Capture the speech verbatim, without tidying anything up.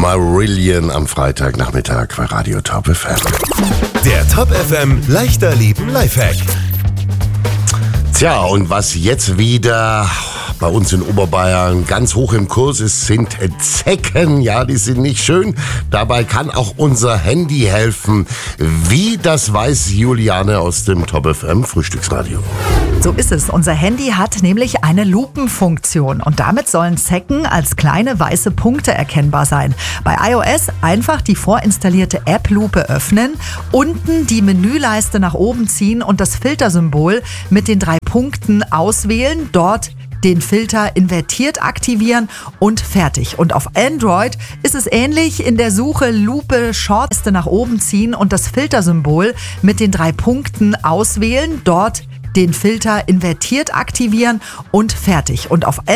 Marillion am Freitagnachmittag bei Radio Top F M. Der Top F M Leichter Leben Lifehack. Tja, und was jetzt wieder bei uns in Oberbayern ganz hoch im Kurs ist, sind Zecken. Ja, die sind nicht schön. Dabei kann auch unser Handy helfen. Wie, das weiß Juliane aus dem Top F M Frühstücksradio. So ist es. Unser Handy hat nämlich eine Lupenfunktion und damit sollen Zecken als kleine weiße Punkte erkennbar sein. Bei iOS einfach die vorinstallierte App-Lupe öffnen, unten die Menüleiste nach oben ziehen und das Filtersymbol mit den drei Punkten auswählen, dort den Filter invertiert aktivieren und fertig. Und auf Android ist es ähnlich. In der Suche Lupe Shortste nach oben ziehen und das Filtersymbol mit den drei Punkten auswählen, dort den Filter invertiert aktivieren und fertig. Und auf